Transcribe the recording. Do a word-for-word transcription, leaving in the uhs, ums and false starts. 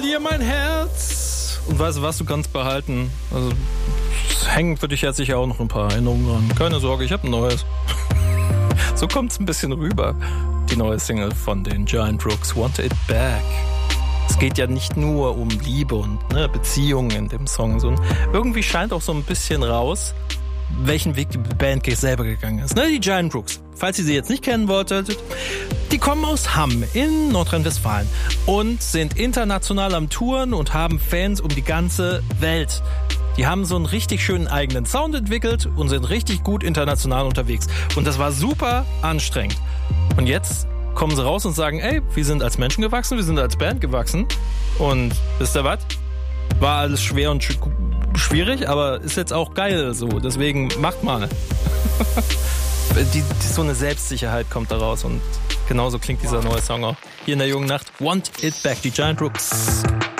verliere mein Herz. Und weißt du was, du kannst behalten. Also, es hängen für dich jetzt sicher auch noch ein paar Erinnerungen dran. Keine Sorge, ich habe ein neues. So kommt es ein bisschen rüber. Die neue Single von den Giant Rooks, Want It Back. Es geht ja nicht nur um Liebe und ne, Beziehungen in dem Song, sondern irgendwie scheint auch so ein bisschen raus, welchen Weg die Band selber gegangen ist. Ne, die Giant Rooks, falls ihr sie jetzt nicht kennen wolltet, die kommen aus Hamm in Nordrhein-Westfalen und sind international am Touren und haben Fans um die ganze Welt. Die haben so einen richtig schönen eigenen Sound entwickelt und sind richtig gut international unterwegs. Und das war super anstrengend. Und jetzt kommen sie raus und sagen, ey, wir sind als Menschen gewachsen, wir sind als Band gewachsen. Und wisst ihr was? War alles schwer und sch- schwierig, aber ist jetzt auch geil so. Deswegen macht mal. die, die, so eine Selbstsicherheit kommt da raus und genauso klingt dieser neue Song auch. Hier in der jungen Nacht, Want It Back, die Giant Rooks.